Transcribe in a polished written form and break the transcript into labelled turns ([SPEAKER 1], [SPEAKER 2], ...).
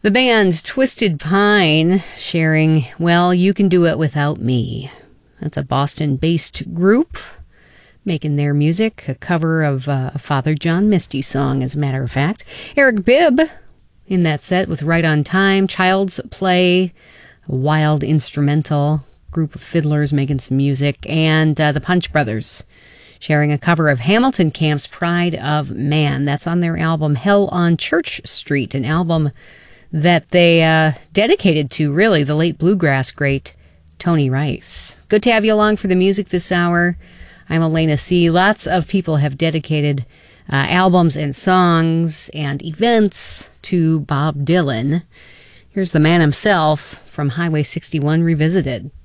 [SPEAKER 1] The band Twisted Pine sharing Well, You Can Do It Without Me. That's a Boston-based group making their music, a cover of a Father John Misty song, as a matter of fact. Eric Bibb in that set with Right on Time, Child's Play, a wild instrumental group of fiddlers making some music, and the Punch Brothers sharing a cover of Hamilton Camp's Pride of Man. That's on their album Hell on Church Street, an album that they dedicated to, really, the late bluegrass great Tony Rice. Good to have you along for the music this hour. I'm Elena C. Lots of people have dedicated albums and songs and events to Bob Dylan. Here's the man himself from Highway 61 Revisited.